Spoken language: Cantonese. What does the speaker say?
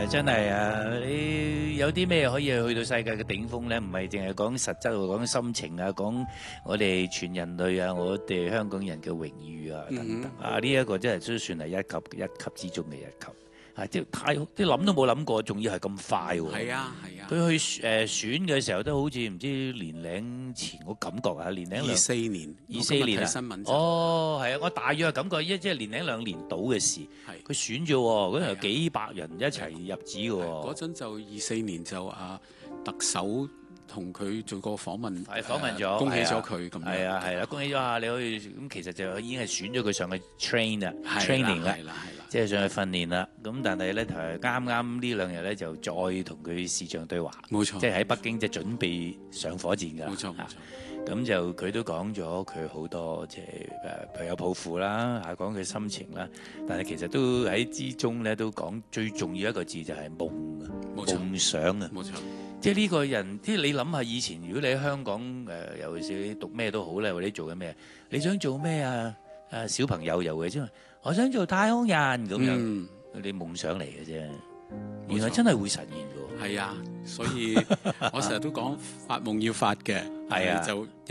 真係啊！你有啲咩可以去到世界嘅頂峰咧？唔係淨係講實質，講心情啊，講我哋全人類啊，我哋香港人嘅榮譽啊等等啊！呢一個真係都算係一級之中嘅一級啊！即係太啲諗都冇諗過，仲要係咁快喎！ 係啊係啊！ 佢去選嘅時候都好似唔知年零前個感覺啊，年零 24年啊！ 新聞哦，係啊！我大約感覺即係年零2年到嘅事，佢選咗喎，嗰陣幾百人一齊入紙嘅喎。 嗰陣就24年就特首同佢做個訪問， 訪問咗， 恭喜咗佢咁樣。 係啊，恭喜咗啊！你可以咁其實就已經係選咗佢上去 training 啦，即係上去訓練啦。咁但係咧，啱啱呢2日咧就再同佢視像對話， 冇錯， 即係喺北京即係準備上火箭㗎。 冇錯。 咁就佢都講咗佢好多即係佢有抱負啦，講佢心情啦。但係其實都喺之中咧都講最重要一個字就係夢想啊！冇錯。即係呢個人，即係你諗下以前，如果你喺香港尤其是你讀咩都好咧，或者做緊咩，你想做咩啊？小朋友有嘅啫，我想做太空人咁樣，你夢想嚟嘅啫。原來真係會實現㗎喎。 係啊，所以我成日都講發夢要發嘅，係啊，就